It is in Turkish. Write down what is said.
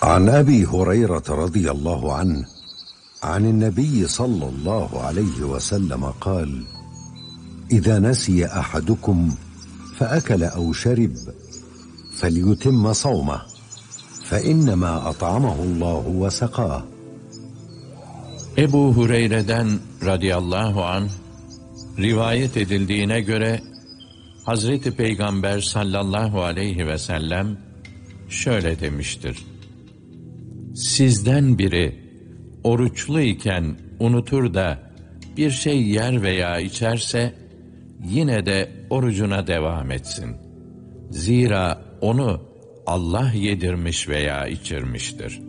عن أبي هريرة رضي الله عنه عن النبي صلى الله عليه وسلم قال: إذا نسي أحدكم فأكل أو شرب فليتم صومه فإنما أطعمه الله وسقاه. Ebu Hureyre'den radıyallahu anh rivayet edildiğine göre Hazreti Peygamber sallallahu aleyhi ve sellem şöyle demiştir: Sizden biri oruçlu iken unutur da bir şey yer veya içerse yine de orucuna devam etsin. Zira onu Allah yedirmiş veya içirmiştir.